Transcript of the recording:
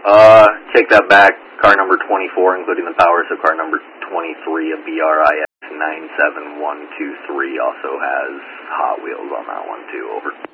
Take that back. Car number 24, including the power, so car number 23, a BRIS 97123, also has Hot Wheels on that one too. Over.